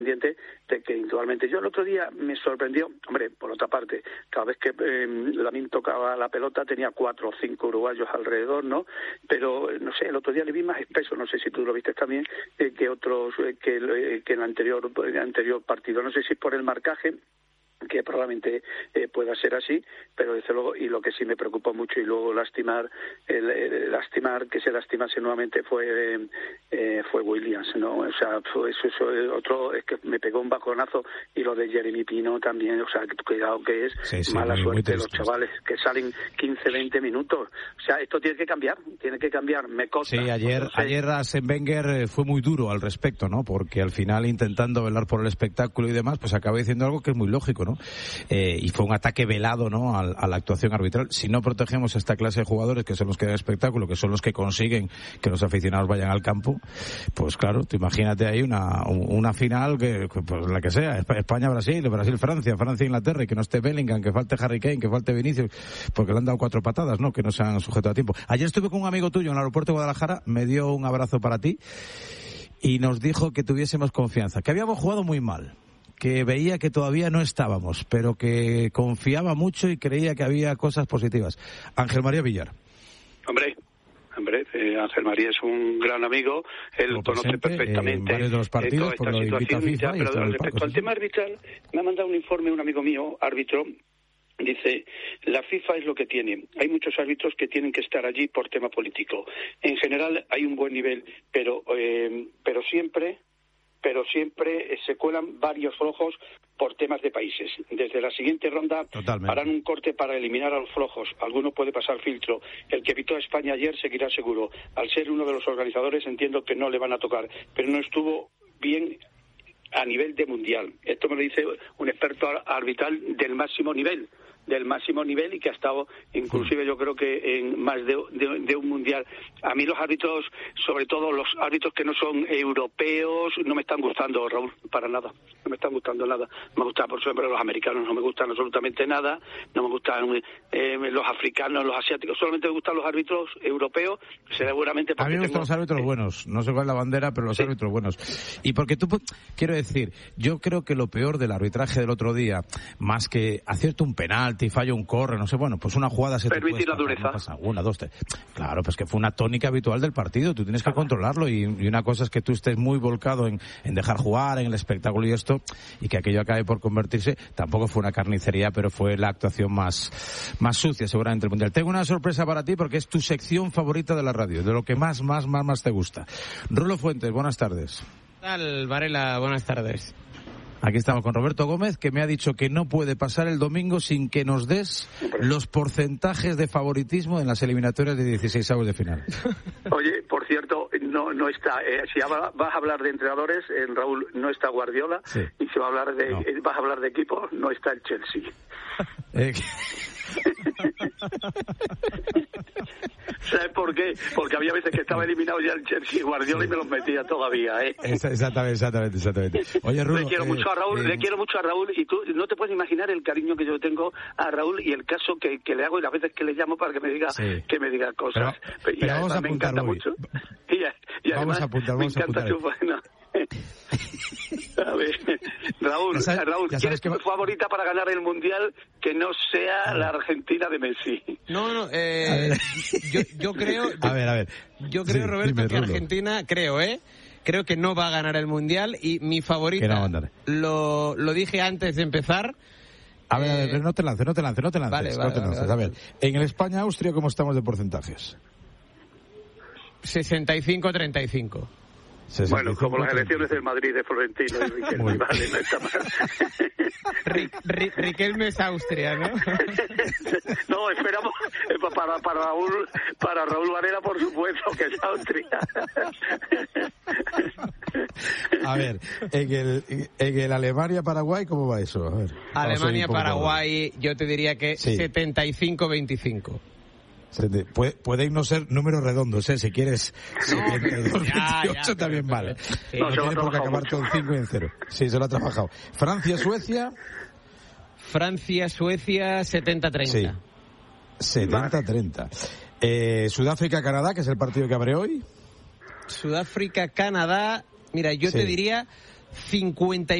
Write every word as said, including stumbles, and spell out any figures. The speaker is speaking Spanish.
de que indudablemente yo el otro día me sorprendió, hombre, por otra parte, cada vez que eh, Lamine tocaba la pelota tenía cuatro o cinco uruguayos alrededor, ¿no? Pero, no sé, el otro día le vi más espeso, no sé si tú lo viste también, eh, que otros, eh, que, eh, que en el anterior, en el anterior partido, no sé si por el marcaje, que probablemente eh, pueda ser así, pero desde luego, y lo que sí me preocupó mucho y luego lastimar el, el lastimar que se lastimase nuevamente fue eh, fue Williams, ¿no? O sea, fue eso, eso otro, es que me pegó un bajonazo, y lo de Jeremy Pino también, o sea, cuidado que es sí, sí, mala muy, suerte muy los chavales que salen quince, veinte minutos, o sea, esto tiene que cambiar, tiene que cambiar, me consta. Sí, ayer, no sé. ayer Arsène Wenger fue muy duro al respecto, ¿no? Porque al final, intentando velar por el espectáculo y demás, pues acaba diciendo algo que es muy lógico, ¿no? Eh, y fue un ataque velado, ¿no?, a, a la actuación arbitral. Si no protegemos a esta clase de jugadores, que son los que dan espectáculo, que son los que consiguen que los aficionados vayan al campo, pues claro, tú imagínate ahí una una final que, pues la que sea, España-Brasil, Brasil-Francia, Francia-Inglaterra, y que no esté Bellingham, que falte Harry Kane, que falte Vinicius, porque le han dado cuatro patadas, ¿no?, que no se han sujetado a tiempo. Ayer estuve con un amigo tuyo en el aeropuerto de Guadalajara, me dio un abrazo para ti y nos dijo que tuviésemos confianza, que habíamos jugado muy mal, que veía que todavía no estábamos, pero que confiaba mucho y creía que había cosas positivas. Ángel María Villar. Hombre, hombre, eh, Ángel María es un gran amigo, él lo conoce perfectamente varios de los partidos, eh, por lo invita a FIFA. Ya, pero respecto palco, al sí. tema arbitral, me ha mandado un informe un amigo mío, árbitro. Dice, la FIFA es lo que tiene. Hay muchos árbitros que tienen que estar allí por tema político. En general hay un buen nivel, pero eh, pero siempre... pero siempre se cuelan varios flojos por temas de países. Desde la siguiente ronda Totalmente. harán un corte para eliminar a los flojos. Alguno puede pasar filtro. El que evitó a España ayer seguirá seguro. Al ser uno de los organizadores entiendo que no le van a tocar, pero no estuvo bien a nivel de mundial. Esto me lo dice un experto arbitral del máximo nivel. del máximo nivel y que ha estado inclusive yo creo que en más de, de, de un mundial. A mí los árbitros, sobre todo los árbitros que no son europeos, no me están gustando, Raúl, para nada, no me están gustando nada. Me gustan, por ejemplo, los americanos, no me gustan absolutamente nada, no me gustan eh, los africanos, los asiáticos, solamente me gustan los árbitros europeos, seguramente porque a mí me gustan tengo... los árbitros eh... buenos, no sé cuál es la bandera, pero los sí. árbitros buenos. Y porque tú, quiero decir, yo creo que lo peor del arbitraje del otro día, más que acierto un penal, y fallo un corre, no sé, bueno, pues una jugada se permitir te la dureza. No pasa, una, dos, tres. Claro, pues que fue una tónica habitual del partido, tú tienes que controlarlo y, y una cosa es que tú estés muy volcado en, en dejar jugar, en el espectáculo y esto, y que aquello acabe por convertirse, tampoco fue una carnicería, pero fue la actuación más, más sucia seguramente del Mundial. Tengo una sorpresa para ti porque es tu sección favorita de la radio, de lo que más, más, más, más te gusta. Rulo Fuentes, buenas tardes. ¿Qué tal, Varela? Buenas tardes. Aquí estamos con Roberto Gómez, que me ha dicho que no puede pasar el domingo sin que nos des los porcentajes de favoritismo en las eliminatorias de dieciseisavos de final. Oye, por cierto, no no está, eh, si vas a hablar de entrenadores, eh, Raúl, no está Guardiola, sí. Y si va a hablar de, no. eh, vas a hablar de equipo, no está el Chelsea. Eh, ¿Sabes por qué? Porque había veces que estaba eliminado ya el Chelsea y Guardiola, sí. Y me los metía todavía, ¿eh? Exactamente, exactamente, exactamente. Oye, Rulo, le quiero eh, mucho a Raúl, eh, le quiero mucho a Raúl y tú no te puedes imaginar el cariño que yo tengo a Raúl y el caso que, que le hago y las veces que le llamo para que me diga sí. que me diga cosas. Pero, y pero vamos a me encanta hoy. mucho. Y, y vamos a apuntar, vamos me a apuntar. Su, bueno, a ver, Raúl, ya sabes, Raúl, ya ¿quién es tu que... favorita para ganar el Mundial que no sea la Argentina de Messi? No, no, eh, yo, yo creo... Yo, a ver, a ver. Yo creo, sí, Roberto, dime, que Rulo. Argentina, creo, ¿eh? Creo que no va a ganar el Mundial y mi favorita, no lo, lo dije antes de empezar... A ver, a ver, no te lances, no te lances, no te lances. Vale, vale, no te lances. Vale, vale. A ver, en el España-Austria, ¿cómo estamos de porcentajes? sesenta y cinco a treinta y cinco. Bueno, como las elecciones del Madrid de Florentino y Riquelme, vale, no está mal. Riquelme es Austria, ¿no? No, esperamos para, para Raúl para Raúl Varela, por supuesto, que es Austria. A ver, en el, en el Alemania-Paraguay, ¿cómo va eso? A ver, Alemania-Paraguay, yo te diría que sí. setenta y cinco a veinticinco. Puede, pueden no ser números redondos, ¿eh? Si quieres setenta y dos, veintiocho también vale. Sí, no, no tiene por qué acabar con cinco y en cero. Sí, se lo ha trabajado. Francia-Suecia. Francia-Suecia, setenta a treinta. Sí, setenta a treinta. Eh, Sudáfrica-Canadá, que es el partido que abre hoy. Sudáfrica-Canadá, mira, yo sí. te diría cincuenta y